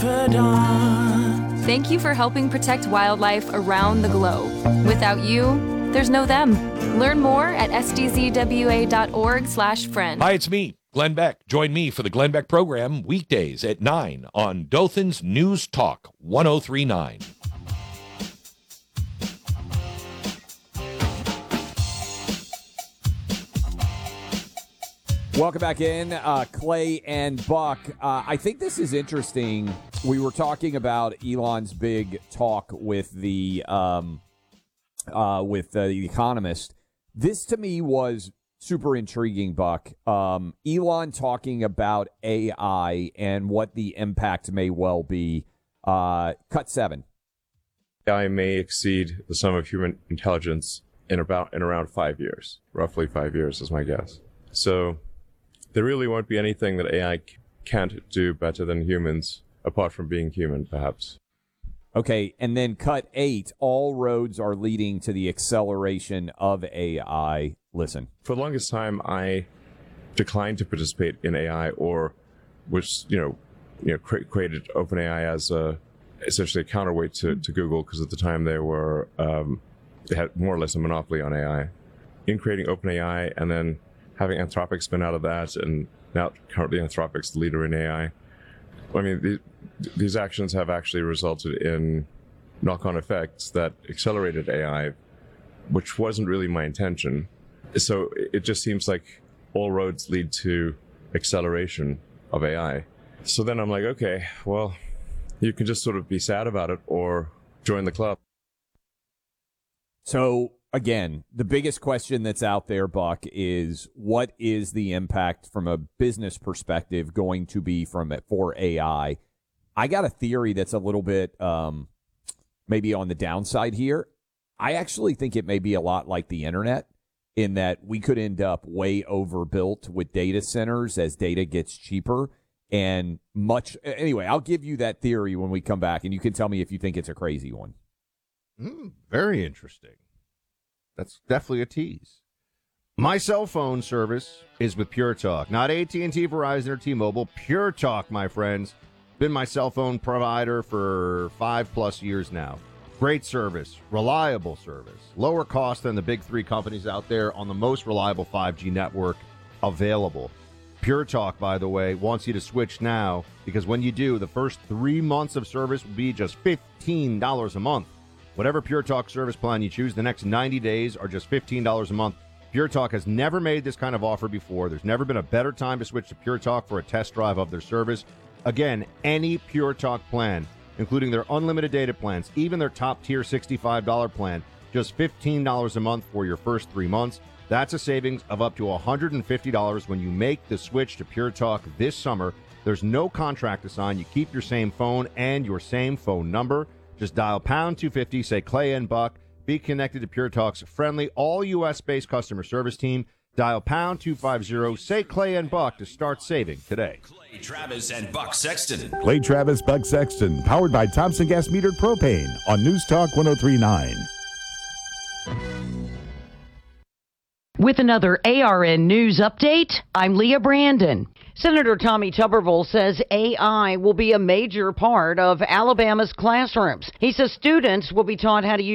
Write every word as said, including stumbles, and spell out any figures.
Thank you for helping protect wildlife around the globe. Without you, there's no them. Learn more at s d z w a dot org slash friend. Hi, it's me, Glenn Beck. Join me for the Glenn Beck program weekdays at nine on Dothan's News Talk one oh three point nine. Welcome back in, uh, Clay and Buck. Uh, I think this is interesting. We were talking about Elon's big talk with the um, uh, with uh, the Economist. This to me was super intriguing, Buck. Um, Elon talking about A I and what the impact may well be. Uh, cut seven. A I may exceed the sum of human intelligence in about in around five years. Roughly five years is my guess. So there really won't be anything that A I can't do better than humans, apart from being human, perhaps. Okay, and then cut eight, all roads are leading to the acceleration of A I. Listen. For the longest time, I declined to participate in A I, or which, you know, you know, cre- created OpenAI as a, essentially a counterweight to, to Google, because at the time they were, um, they had more or less a monopoly on A I. In creating OpenAI and then having Anthropic spin out of that, and now currently Anthropic's the leader in A I. I mean, these, these actions have actually resulted in knock-on effects that accelerated A I, which wasn't really my intention. So it just seems like all roads lead to acceleration of A I. So then I'm like, okay, well, you can just sort of be sad about it or join the club. So again, the biggest question that's out there, Buck, is what is the impact from a business perspective going to be from it for A I? I got a theory that's a little bit um, maybe on the downside here. I actually think it may be a lot like the internet, in that we could end up way overbuilt with data centers as data gets cheaper and much. Anyway, I'll give you that theory when we come back, and you can tell me if you think it's a crazy one. Mm, very interesting. That's definitely a tease. My cell phone service is with Pure Talk, not A T and T, Verizon, or T-Mobile. Pure Talk, my friends. Been my cell phone provider for five plus years now. Great service, reliable service, lower cost than the big three companies out there on the most reliable five G network available. Pure Talk, by the way, wants you to switch now, because when you do, the first three months of service will be just fifteen dollars a month. Whatever Pure Talk service plan you choose, the next ninety days are just fifteen dollars a month. Pure Talk has never made this kind of offer before. There's never been a better time to switch to Pure Talk for a test drive of their service. Again, any Pure Talk plan, including their unlimited data plans, even their top-tier sixty-five dollars plan, just fifteen dollars a month for your first three months. That's a savings of up to one hundred fifty dollars when you make the switch to Pure Talk this summer. There's no contract to sign. You keep your same phone and your same phone number. Just dial pound two fifty, say Clay and Buck. Be connected to Pure Talk's friendly, all U S-based customer service team. Dial pound two fifty, say Clay and Buck to start saving today. Clay Travis and Buck Sexton. Clay Travis, Buck Sexton, powered by Thompson Gas Metered Propane on News Talk one oh three point nine. With another A R N News update, I'm Leah Brandon. Senator Tommy Tuberville says A I will be a major part of Alabama's classrooms. He says students will be taught how to use